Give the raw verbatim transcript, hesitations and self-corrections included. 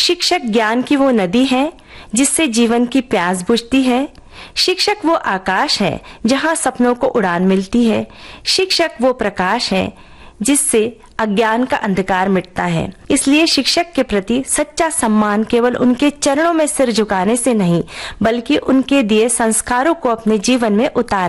शिक्षक ज्ञान की वो नदी है जिससे जीवन की प्यास बुझती है। शिक्षक वो आकाश है जहाँ सपनों को उड़ान मिलती है। शिक्षक वो प्रकाश है जिससे अज्ञान का अंधकार मिटता है। इसलिए शिक्षक के प्रति सच्चा सम्मान केवल उनके चरणों में सिर झुकाने से नहीं, बल्कि उनके दिए संस्कारों को अपने जीवन में उतार